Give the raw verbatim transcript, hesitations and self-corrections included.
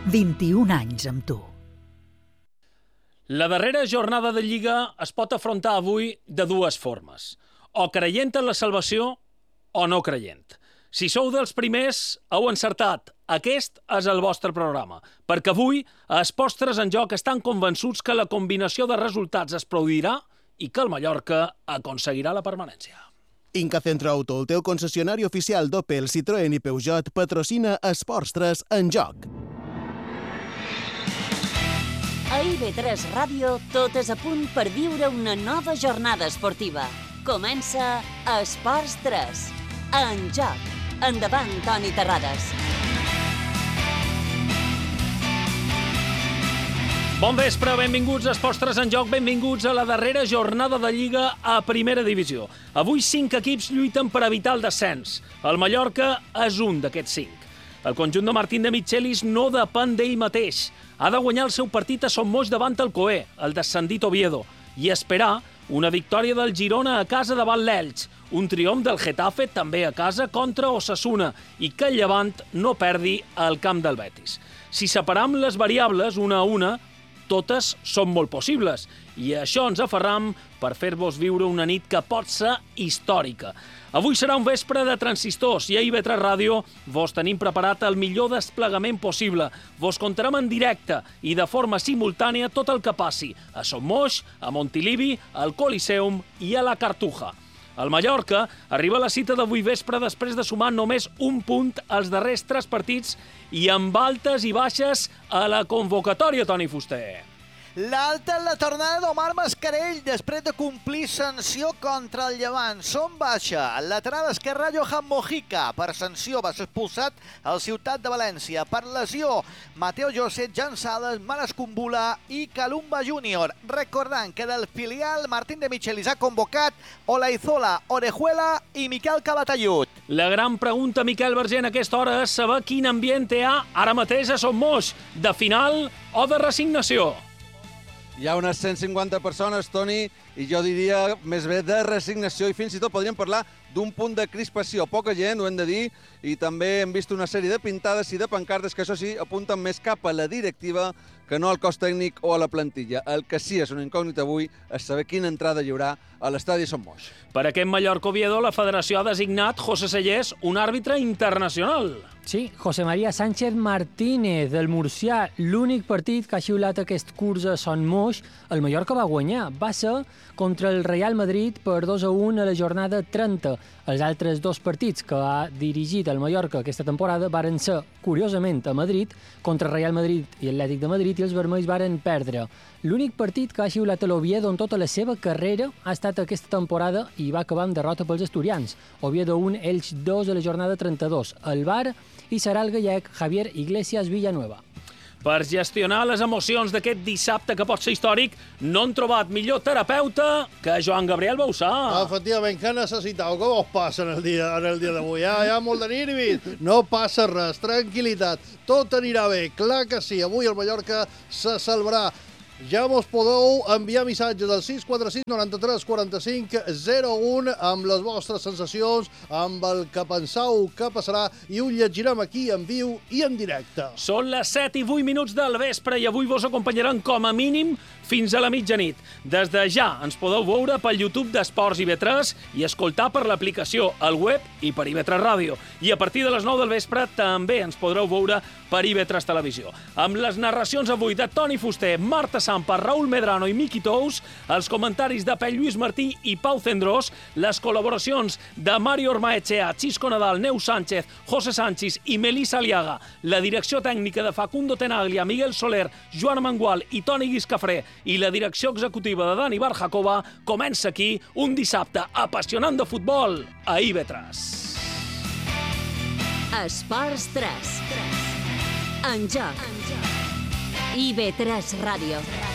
vint-i-un anys amb tu. La darrera jornada de Lliga es pot afrontar avui de dues formes. O creient en la salvació o no creient. Si sou dels primers, heu encertat. Aquest és el vostre programa. Perquè avui, a Esports tres en Joc estan convençuts que la combinació de resultats es produirà i que el Mallorca aconseguirà la permanència. Inca Centro Auto, el teu concessionari oficial d'Opel, Citroën i Peugeot, patrocina Esports tres en Joc. A I B tres Ràdio tot és a punt per viure una nova jornada esportiva. Comença Esports tres en Joc. Endavant, Toni Terrades. Bon vespre, benvinguts a Esports tres en Joc, benvinguts a la darrera jornada de Lliga a Primera Divisió. Avui cinc equips lluiten per evitar el descens. El Mallorca és un d'aquests cinc. El conjunt de Martín de Michelis no depèn d'ell mateix. Ha de guanyar el seu partit a Son Moix davant el Coé, el descendit Oviedo, i esperar una victòria del Girona a casa davant l'Elx, un triomf del Getafe també a casa contra Osasuna i que el Llevant no perdi al camp del Betis. Si separam les variables una a una, totes són molt possibles i això ens aferram per fer-vos viure una nit que pot ser històrica. Avui serà un vespre de transistors i a I B tres Ràdio vos tenim preparat el millor desplegament possible. Vos contarem en directe i de forma simultània tot el que passi a Son Moix, a Montilivi, al Coliseum i a la Cartuja. El Mallorca arriba a la cita d'avui vespre després de sumar només un punt als darrers tres partits i amb altes i baixes a la convocatòria, Toni Fuster. L'alta en la tornada d'Omar Mascarell després de complir sanció contra el Llevant. Són baixa. El lateral esquerre Johan Mojica. Per sanció va ser expulsat al Ciutat de València. Per lesió, Mateo José, Jan Sales, Maras Kumbula i Calumba júnior. Recordant que del filial Martín de Michelis ha convocat Olaizola, Orejuela i Miquel Calatayud. La gran pregunta, Miquel Verger, en aquesta hora és saber quin ambient hi ha ara mateix a Son Moix, de final o de resignació. Hi ha unes cent cinquanta persones, Toni, i jo diria més bé de resignació i fins i tot podríem parlar d'un punt de crispació. Poca gent, ho hem de dir, i també hem vist una sèrie de pintades i de pancartes que, això sí, apunten més cap a la directiva que no al cos tècnic o a la plantilla. El que sí és una incògnita avui és saber quina entrada hi haurà a l'estadi Son Moix. Per aquest Mallorca-Oviedo, la federació ha designat José Sellés un àrbitre internacional. Sí, José María Sánchez Martínez, del Murcià, l'únic partit que ha xiulat aquest curs a Son Moix, el Mallorca va guanyar. Va ser contra el Real Madrid per dos a un a la jornada trenta. Els altres dos partits que ha dirigit el Mallorca aquesta temporada varen ser, curiosament, a Madrid, contra Real Madrid i Atlètic de Madrid, i els vermells varen perdre. L'únic partit que ha xiulat a l'Oviedo en tota la seva carrera ha estat aquesta temporada i va acabar amb derrota pels asturians. Oviedo un, Elx dos a la jornada trenta-dos. El Bar i serà el gallec Javier Iglesias Villanueva. Per gestionar les emocions d'aquest dissabte que pot ser històric, no han trobat millor terapeuta que Joan Gabriel Bausà. Efectivament, què necessitau? Com us passa en el dia, en el dia d'avui? Ja, hi ha molt de nervis? No passa res, tranquil·litat. Tot anirà bé, clar que sí. Avui el Mallorca se salvarà. Ja mos podeu enviar missatges al sis quatre sis noranta-tres quaranta-cinc zero un amb les vostres sensacions, amb el que penseu que passarà, i ho llegirem aquí en viu i en directe. Són les set i vuit minuts del vespre i avui vos acompanyaran com a mínim fins a la mitjanit. Des de ja ens podeu veure pel YouTube d'Esports I B tres i escoltar per l'aplicació, al web i per I B tres Ràdio. I a partir de les nou del vespre també ens podreu veure per I B tres Televisió. Amb les narracions avui de Toni Fuster, Marta Sampa, Raúl Medrano i Miqui Tous, els comentaris de Pell Lluís Martí i Pau Cendrós, les col·laboracions de Mario Ormaechea, Xisco Nadal, Neu Sánchez, José Sánchez i Melissa Aliaga, la direcció tècnica de Facundo Tenaglia, Miguel Soler, Joan Mangual i Toni Guiscafré i la direcció executiva de Dani Barjacoba, comença aquí un dissabte apassionant de futbol a I B tres. Esports tres. En Joc. I B tres Ràdio.